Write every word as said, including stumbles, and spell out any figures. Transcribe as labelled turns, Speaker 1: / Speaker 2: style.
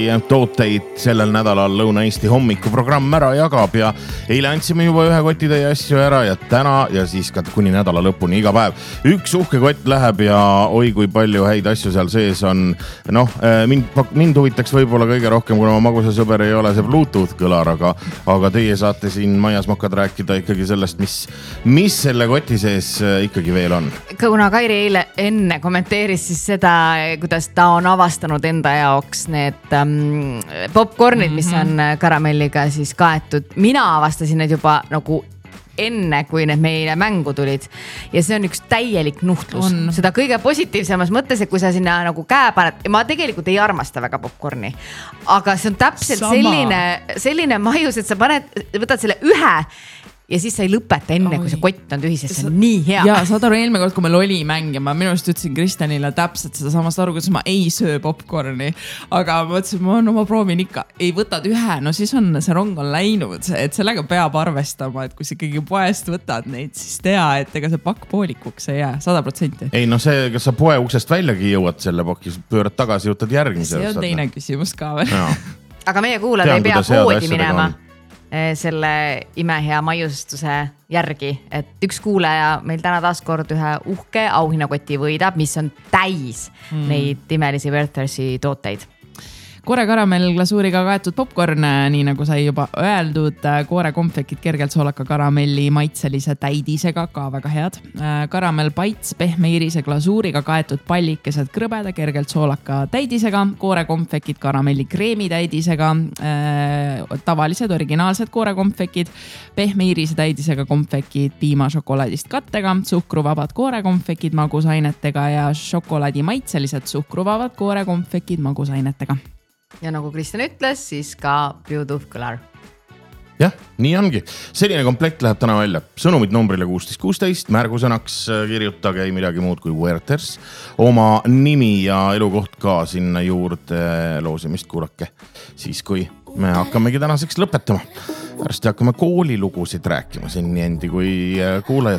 Speaker 1: tooteid sellel nädalal Lõuna-Eesti hommikuprogramm ära jagab ja eile andsime juba ühe kotitäie asju ära ja täna ja siis ka kuni nädala lõpuni iga päev. Üks uhke kott läheb ja oi kui palju häid asju seal sees on. Noh, mind, mind huvitaks võib-olla kõige rohkem, kuna ma magusa sõber ei ole see Bluetooth kõlar, aga, aga teie saate siin Majas Mokad rääkida ikkagi sellest, mis, mis selle koti sees ikkagi veel on.
Speaker 2: Kuna Kairi eile enne kommenteeris siis seda, kuidas ta on avastanud enda jaoks need popcornid, mis on karamelliga siis kaetud. Mina avastasin need juba nagu enne, kui need meile mängu tulid. Ja see on üks täielik nuhtlus. On. Seda kõige positiivsemas mõttes, et kui sa sinna nagu käe paned, ma tegelikult ei armasta väga popcorni, aga see on täpselt Sama. selline, selline maius, et sa paned, võtad selle ühe ja siis sa ei lõpeta enne, Oi. kui see kott on tühi, sest see on nii hea.
Speaker 3: Ja saad aru, eelmine kord, kui meil oli mängima, minu arust ütlesin Kristjanile täpselt seda samast aru, kuidas ma ei söö popcorni, aga ma mõtlesin, ma, no, ma proovin ikka, ei võtad ühe, no siis on, see rong on läinud, et sellega peab arvestama, et kui sa ikkagi poest võtad neid, siis tea, et ega see pakk poolikuks ei jää, sada protsenti.
Speaker 1: Ei, no see, kas sa poe uksest väljagi jõuad selle pakki, pöörad tagasi, võtad järgmise.
Speaker 3: See on teine küsimus ka veel.
Speaker 2: Aga meie kuulad ei pea koodi minema selle imehea maiustuse järgi, et üks kuulaja meil täna taas kord ühe uhke auhinnakoti võidab, mis on täis mm. neid imelisi Werthersi tooteid.
Speaker 3: Koore karamell glasuuriga kaetud popcorn, nii nagu sai juba öeldud, koore konfekid kergelt soolaka karamelli maitselise täidisega, ka väga head. Karamell paits pehme irise glasuuriga kaetud pallikesed krõbeda kergelt soolaka täidisega, koore konfekid karamelli kreemi täidisega, tavalised originaalsed koore konfekid, pehme irise täidisega konfekid piima šokolaadist kattega, suhkruvabad koore konfekid magusainetega ja šokolaadi maitselised suhkruvabad koore konfekid magusainetega.
Speaker 2: Ja nagu Kristjan ütles, siis ka Bluetooth kõlar.
Speaker 1: Jah, nii ongi. Selline komplekt läheb täna välja. Sõnumid numbrile kuusteist kuusteist, märgusõnaks kirjutage ei midagi muud kui Werthers. Oma nimi ja elukoht ka sinna juurde loosimist kuulake. Siis kui me hakkamegi tänaseks lõpetama. Pärast hakkame koolilugusid rääkima siin nii endi kui kuulajad.